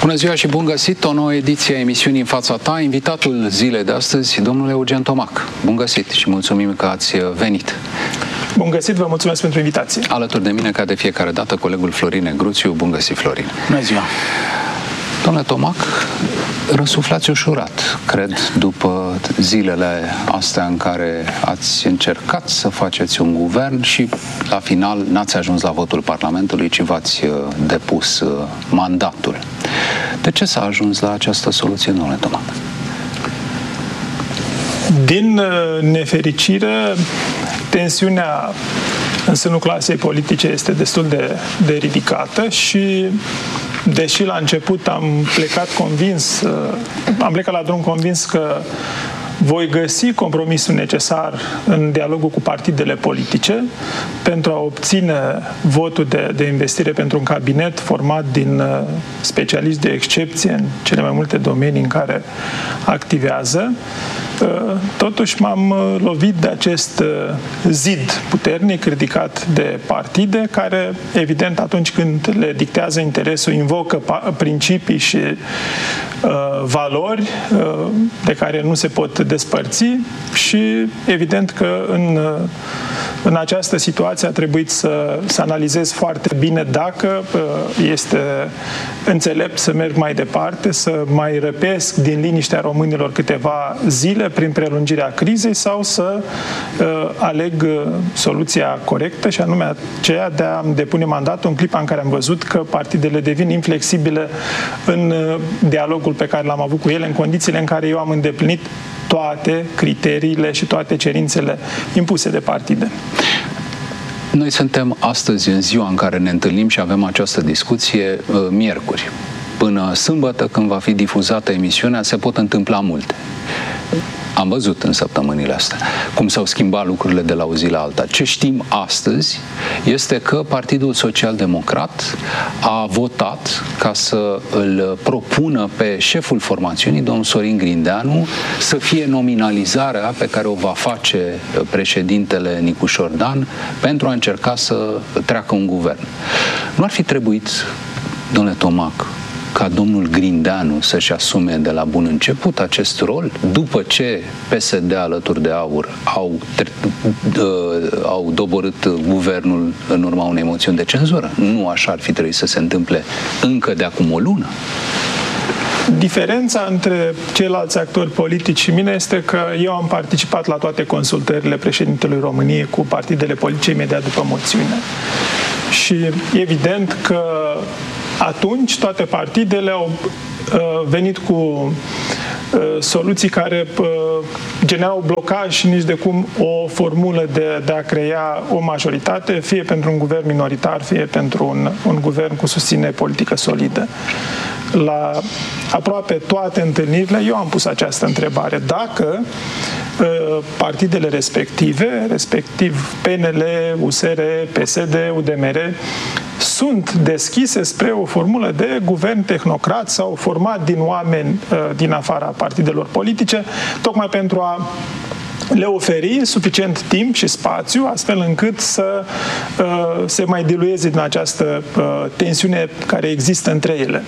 Bună ziua și bun găsit! O nouă ediție a emisiunii În fața ta. Invitatul zilei de astăzi, domnul Eugen Tomac. Bun găsit și mulțumim că ați venit. Bun găsit, vă mulțumesc pentru invitație. Alături de mine, ca de fiecare dată, colegul Florin Negruțiu. Bun găsit, Florin! Bună ziua! Domnule Tomac, răsuflați ușurat, cred, după zilele astea în care ați încercat să faceți un guvern și la final n-ați ajuns la votul Parlamentului, ci v-ați depus mandatul. De ce s-a ajuns la această soluție, domnule Tomac? Din nefericire, tensiunea în sânul clasei politice este destul de ridicată și deși la început am plecat la drum convins că voi găsi compromisul necesar în dialogul cu partidele politice pentru a obține votul de investire pentru un cabinet format din specialiști de excepție în cele mai multe domenii în care activează. Totuși m-am lovit de acest zid puternic ridicat de partide care, evident, atunci când le dictează interesul, invocă principii și valori de care nu se pot despărți și, evident, că în această situație a trebuit să analizez foarte bine dacă este înțelept să merg mai departe, să mai răpesc din liniștea românilor câteva zile prin prelungirea crizei sau să aleg soluția corectă și anume aceea de a depune mandatul în clipa în care am văzut că partidele devin inflexibile în dialogul pe care l-am avut cu ele, în condițiile în care eu am îndeplinit toate criteriile și toate cerințele impuse de partide. Noi suntem astăzi în ziua în care ne întâlnim și avem această discuție miercuri. Până sâmbătă, când va fi difuzată emisiunea, se pot întâmpla multe. Am văzut în săptămânile astea cum s-au schimbat lucrurile de la o zi la alta. Ce știm astăzi este că Partidul Social-Democrat a votat ca să îl propună pe șeful formațiunii, domnul Sorin Grindeanu, să fie nominalizarea pe care o va face președintele Nicușor Dan pentru a încerca să treacă un guvern. Nu ar fi trebuit, domnule Tomac, ca domnul Grindeanu să-și asume de la bun început acest rol, după ce PSD alături de AUR au doborât guvernul în urma unei moțiuni de cenzură? Nu așa ar fi trebuit să se întâmple încă de acum o lună? Diferența între ceilalți actori politici și mine este că eu am participat la toate consultările președintelui României cu partidele politice imediat după moțiune. Și evident că atunci toate partidele au venit cu soluții care generau blocaj și nici de cum o formulă de a crea o majoritate, fie pentru un guvern minoritar, fie pentru un guvern cu susținere politică solidă. La aproape toate întâlnirile eu am pus această întrebare. Dacă partidele respective, respectiv PNL, USR, PSD, UDMR, sunt deschise spre o formulă de guvern tehnocrat sau format din oameni din afara partidelor politice, tocmai pentru a le oferi suficient timp și spațiu, astfel încât să se mai dilueze din această tensiune care există între ele.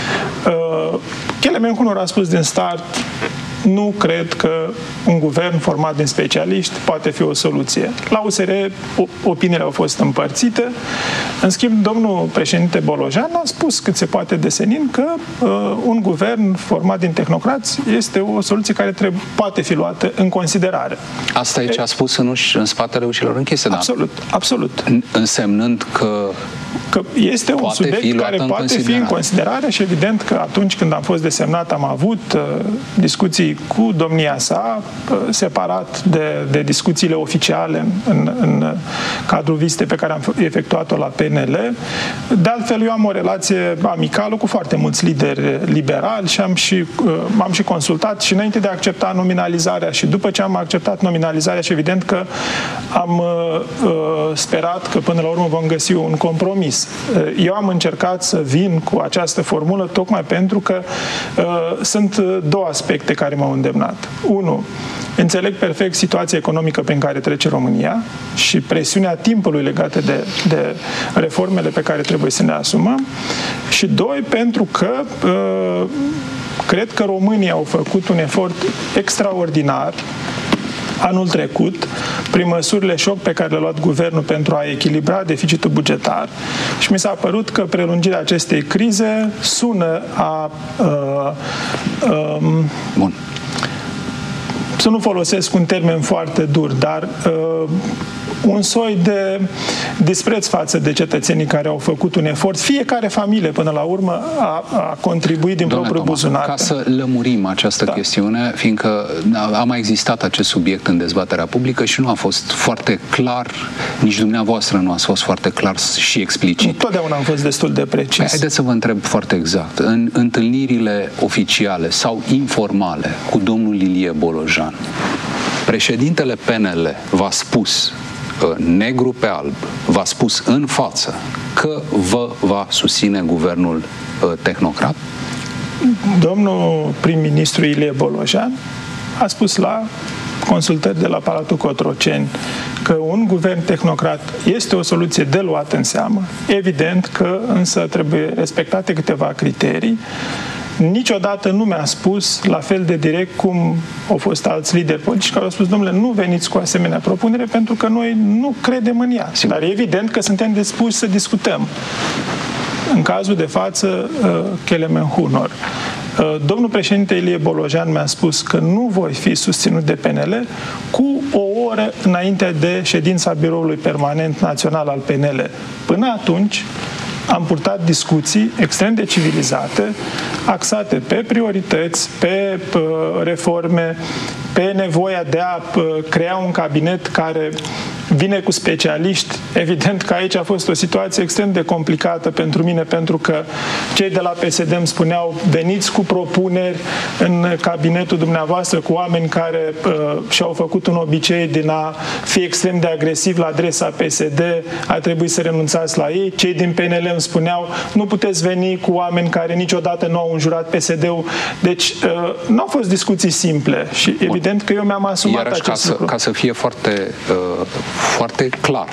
Kelemenkunor a spus din start: nu cred că un guvern format din specialiști poate fi o soluție. La USR opiniile au fost împărțite. În schimb, domnul președinte Bolojan a spus cât se poate de senin că un guvern format din tehnocrați este o soluție care poate fi luată în considerare. Asta aici a spus în spatele ușilor închise, da? Absolut, absolut. Însemnând că este un subiect care poate fi în considerare și evident că atunci când am fost desemnat am avut discuții cu domnia sa, separat de discuțiile oficiale în cadrul vizitei pe care am efectuat-o la PNL. De altfel, eu am o relație amicală cu foarte mulți lideri liberali și m-am și consultat și înainte de a accepta nominalizarea și după ce am acceptat nominalizarea și evident că am sperat că până la urmă vom găsi un compromis compromis. Eu am încercat să vin cu această formulă tocmai pentru că sunt două aspecte care m-au îndemnat. Unu, înțeleg perfect situația economică prin care trece România și presiunea timpului legată de reformele pe care trebuie să ne asumăm. Și doi, pentru că cred că românii au făcut un efort extraordinar anul trecut, prin măsurile șoc pe care le-a luat guvernul pentru a echilibra deficitul bugetar. Și mi s-a părut că prelungirea acestei crize sună Bun. Să nu folosesc un termen foarte dur, dar un soi de dispreț față de cetățenii care au făcut un efort. Fiecare familie, până la urmă, a contribuit din propriul buzunar. Ca să lămurim această chestiune, fiindcă a mai existat acest subiect în dezbaterea publică și nu a fost foarte clar, nici dumneavoastră nu a fost foarte clar și explicit. Totdeauna am fost destul de precis. Haideți să vă întreb foarte exact. În întâlnirile oficiale sau informale cu domnul Ilie Bolojan, președintele PNL v-a spus negru pe alb, v-a spus în față că vă va susține guvernul tehnocrat? Domnul prim-ministru Ilie Bolojan a spus la consultări de la Palatul Cotroceni că un guvern tehnocrat este o soluție de luat în seamă. Evident că însă trebuie respectate câteva criterii. Niciodată nu mi-a spus la fel de direct cum au fost alți lideri politici care au spus: domnule, nu veniți cu asemenea propunere pentru că noi nu credem în ea. Dar e evident că suntem dispuși să discutăm. În cazul de față, Kelemen Hunor. Domnul președinte Ilie Bolojan mi-a spus că nu voi fi susținut de PNL cu o oră înainte de ședința Biroului Permanent Național al PNL. Până atunci am purtat discuții extrem de civilizate, axate pe priorități, pe reforme, pe nevoia de a crea un cabinet care vine cu specialiști. Evident că aici a fost o situație extrem de complicată pentru mine, pentru că cei de la PSD îmi spuneau: veniți cu propuneri în cabinetul dumneavoastră cu oameni care și-au făcut un obicei din a fi extrem de agresiv la adresa PSD, ar trebui să renunțați la ei. Cei din PNL îmi spuneau: nu puteți veni cu oameni care niciodată nu au înjurat PSD-ul. Deci nu au fost discuții simple și evident că eu mi-am asumat acest lucru. Ca să fie foarte clar,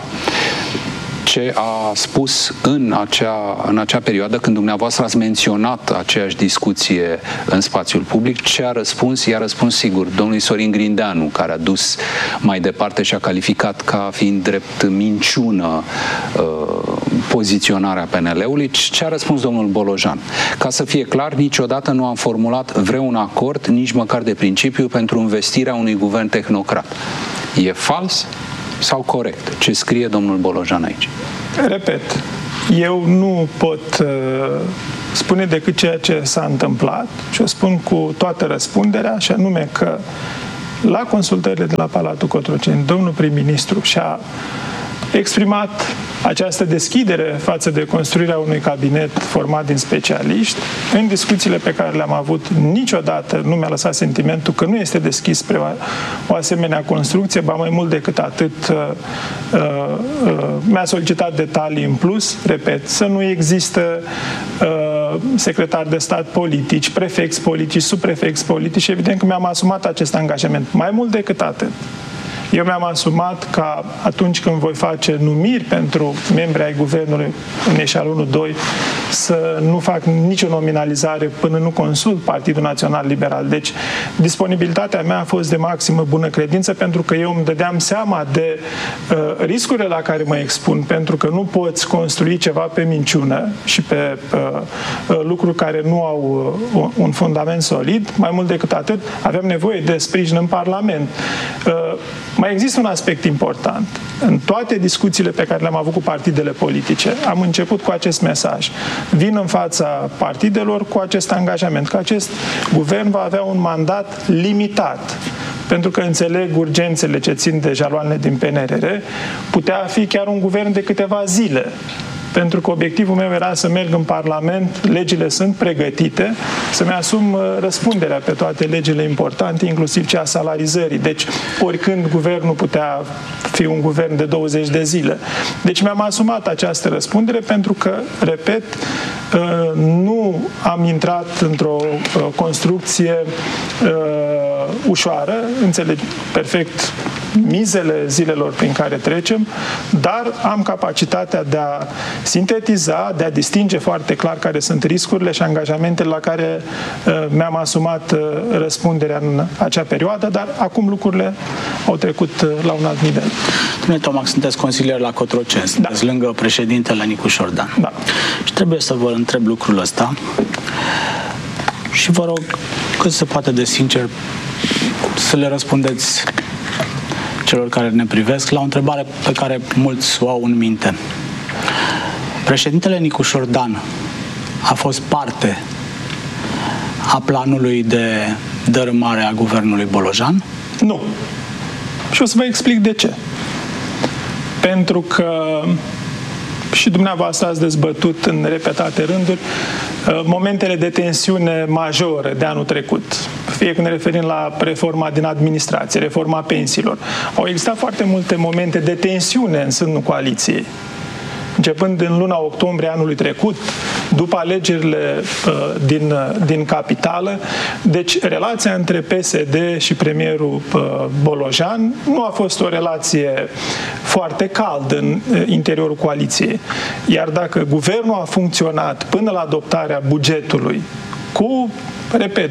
ce a spus în acea perioadă, când dumneavoastră ați menționat aceeași discuție în spațiul public, ce a răspuns? I-a răspuns sigur domnului Sorin Grindeanu, care a dus mai departe și a calificat ca fiind drept minciună poziționarea PNL-ului. Ce a răspuns domnul Bolojan? Ca să fie clar, niciodată nu am formulat vreun acord, nici măcar de principiu, pentru învestirea unui guvern tehnocrat. E fals sau corect ce scrie domnul Bolojan aici? Repet, eu nu pot spune decât ceea ce s-a întâmplat și o spun cu toată răspunderea, și anume că la consultările de la Palatul Cotroceni, domnul prim-ministru și-a exprimat această deschidere față de construirea unui cabinet format din specialiști. În discuțiile pe care le-am avut, niciodată nu mi-a lăsat sentimentul că nu este deschis spre o asemenea construcție, ba mai mult decât atât mi-a solicitat detalii în plus, repet, să nu există secretari de stat politici, prefecți politici, subprefecți politici. Evident că mi-am asumat acest angajament. Mai mult decât atât, eu mi-am asumat ca atunci când voi face numiri pentru membri ai guvernului în eșalonul 2 să nu fac nicio nominalizare până nu consult Partidul Național Liberal. Deci disponibilitatea mea a fost de maximă bună credință, pentru că eu îmi dădeam seama de riscurile la care mă expun, pentru că nu poți construi ceva pe minciună și pe lucruri care nu au un fundament solid. Mai mult decât atât, aveam nevoie de sprijin în Parlament. Mai există un aspect important. În toate discuțiile pe care le-am avut cu partidele politice, am început cu acest mesaj. Vin în fața partidelor cu acest angajament, că acest guvern va avea un mandat limitat. Pentru că înțeleg urgențele ce țin de jaloanele din PNRR, putea fi chiar un guvern de câteva zile. pentru că obiectivul meu era să merg în Parlament, legile sunt pregătite, să-mi asum răspunderea pe toate legile importante, inclusiv cea a salarizării. Deci, oricând guvernul putea fi un guvern de 20 de zile. Deci mi-am asumat această răspundere pentru că, repet, nu am intrat într-o construcție ușoară, înțeleg perfect mizele zilelor prin care trecem, dar am capacitatea de a sintetiza, de a distinge foarte clar care sunt riscurile și angajamentele la care mi-am asumat răspunderea în acea perioadă, dar acum lucrurile au trecut la un alt nivel. Domnule Tomac, sunteți consilier la Cotroceni, sunteți lângă președintele Nicu Șordan. Da. Și trebuie să vă întreb lucrul ăsta și vă rog cât se poate de sincer să le răspundeți celor care ne privesc la o întrebare pe care mulți o au în minte. Președintele Nicu Șordan a fost parte a planului de dărâmare a guvernului Bolojan? Nu. Și o să vă explic de ce. Pentru că și dumneavoastră ați dezbătut în repetate rânduri momentele de tensiune majoră de anul trecut. Fie când ne referim la reforma din administrație, reforma pensiilor. Au existat foarte multe momente de tensiune în sânul coaliției. Începând din luna octombrie anului trecut, după alegerile din capitală. Deci relația între PSD și premierul Bolojan nu a fost o relație foarte caldă în interiorul coaliției. Iar dacă guvernul a funcționat până la adoptarea bugetului cu, repet,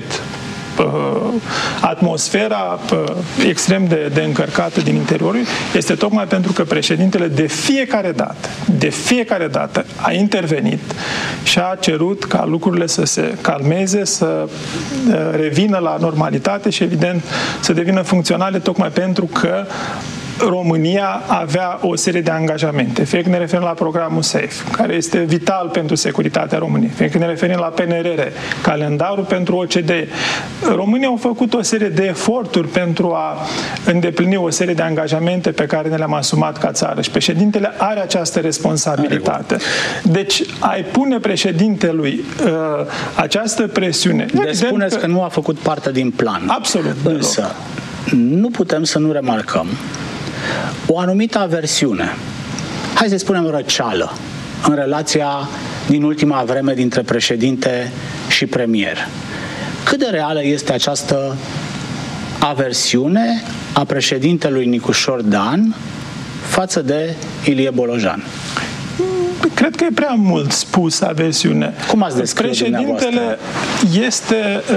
atmosfera extrem de încărcată din interiorul, este tocmai pentru că președintele de fiecare dată a intervenit și a cerut ca lucrurile să se calmeze, să revină la normalitate și, evident, să devină funcționale, tocmai pentru că România avea o serie de angajamente. Fie că ne referim la programul SAFE, care este vital pentru securitatea României, fie că ne referim la PNRR, calendarul pentru OCDE. România a făcut o serie de eforturi pentru a îndeplini o serie de angajamente pe care ne le-am asumat ca țară și președintele are această responsabilitate. Deci, ai pune președintelui această presiune. Deci spuneți că nu a făcut parte din plan. Absolut. Însă, nu putem să nu remarcăm o anumită aversiune, hai să spunem răceală, în relația din ultima vreme dintre președinte și premier. Cât de reală este această aversiune a președintelui Nicu Șordan față de Ilie Bolojan? Cred că e prea mult spus aversiune. Cum ați descris președintele este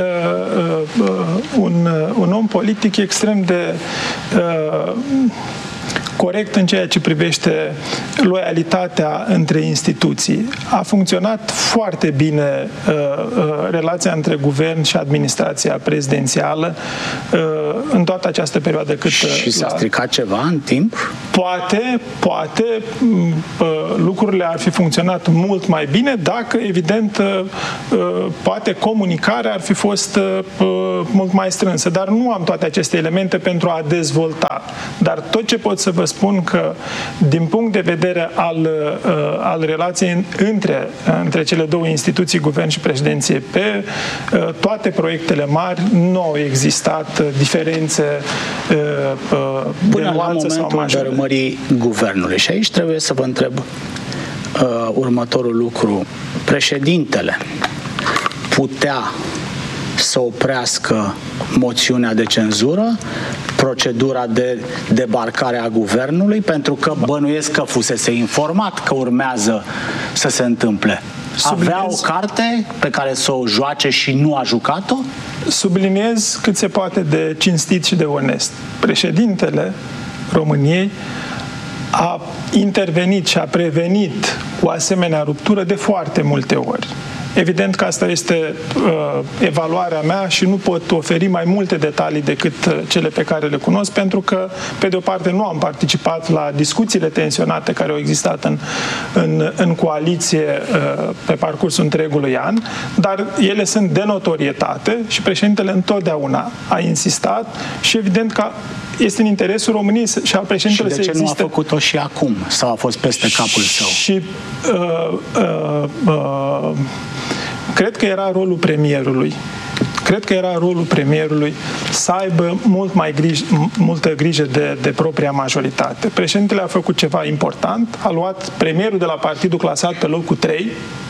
un om politic extrem de corect în ceea ce privește loialitatea între instituții. A funcționat foarte bine relația între guvern și administrația prezidențială în toată această perioadă. Și s-a stricat ceva în timp? Poate lucrurile ar fi funcționat mult mai bine dacă, evident, poate comunicarea ar fi fost mult mai strânsă. Dar nu am toate aceste elemente pentru a dezvolta. Dar tot ce pot să vă spun că, din punct de vedere al relației între cele două instituții, guvern și președinție, pe toate proiectele mari nu au existat diferențe până la momentul dărâmării guvernului. Și aici trebuie să vă întreb următorul lucru. Președintele putea să oprească moțiunea de cenzură, procedura de debarcare a guvernului, pentru că bănuiesc că fusese informat că urmează să se întâmple. Avea o carte pe care să o joace și nu a jucat-o? Subliniez cât se poate de cinstit și de onest. Președintele României a intervenit și a prevenit o asemenea ruptură de foarte multe ori. Evident că asta este evaluarea mea și nu pot oferi mai multe detalii decât cele pe care le cunosc, pentru că, pe de o parte, nu am participat la discuțiile tensionate care au existat în coaliție pe parcursul întregului an, dar ele sunt de notorietate și președintele întotdeauna a insistat și evident că este în interesul României și al președintelui să existe. Și de ce nu a făcut-o și acum? Sau a fost peste capul său? Și cred că era rolul premierului. Cred că era rolul premierului să aibă multă grijă de propria majoritate. Președintele a făcut ceva important, a luat premierul de la partidul clasat pe locul 3,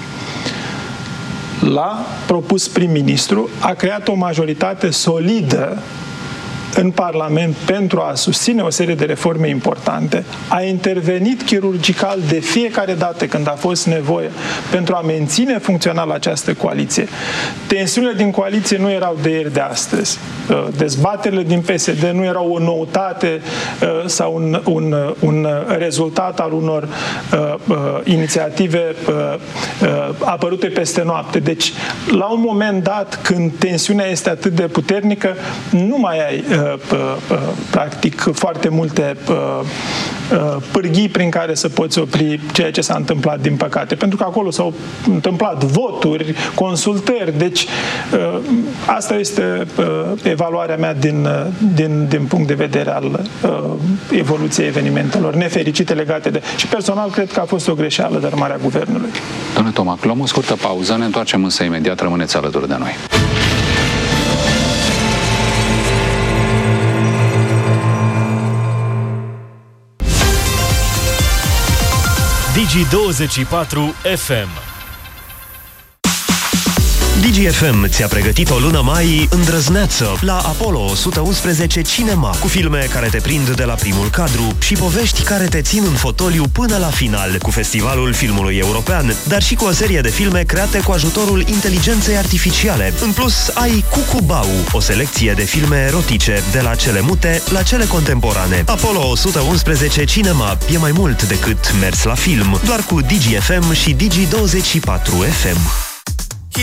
l-a propus prim-ministru, a creat o majoritate solidă în Parlament pentru a susține o serie de reforme importante, a intervenit chirurgical de fiecare dată când a fost nevoie pentru a menține funcțională această coaliție. Tensiunile din coaliție nu erau de ieri de astăzi. Dezbaterile din PSD nu erau o noutate sau un rezultat al unor inițiative apărute peste noapte. Deci, la un moment dat, când tensiunea este atât de puternică, nu mai ai practic foarte multe pârghii prin care să poți opri ceea ce s-a întâmplat, din păcate. Pentru că acolo s-au întâmplat voturi, consultări. Deci asta este evaluarea mea din punct de vedere al evoluției evenimentelor nefericite legate de... Și personal cred că a fost o greșeală de armarea guvernului. Domnule Tomac, luăm o scurtă pauză, ne întoarcem însă imediat, rămâneți alături de noi. Digi24 FM. DGFM ți-a pregătit o lună mai îndrăzneață la Apollo 111 Cinema, cu filme care te prind de la primul cadru și povești care te țin în fotoliu până la final, cu Festivalul Filmului European, dar și cu o serie de filme create cu ajutorul inteligenței artificiale. În plus, ai Cucubau, o selecție de filme erotice, de la cele mute la cele contemporane. Apollo 111 Cinema e mai mult decât mers la film, doar cu DGFM și Digi24 FM.